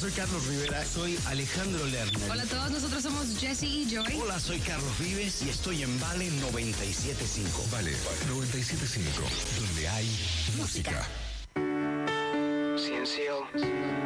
soy Carlos Rivera. Soy Alejandro Lerner. Hola a todos, nosotros somos Jesse y Joy. Hola, soy Carlos Vives y estoy en Vale 97.5. Vale 97.5, donde hay música. Ciencio.